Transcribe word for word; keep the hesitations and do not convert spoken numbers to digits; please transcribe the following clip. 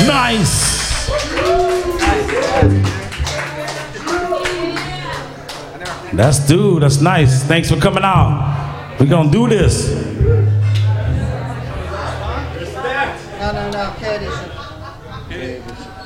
Nice. That's dude. That's nice. Thanks for coming out. We're gonna do this. No, no, no. Cat is.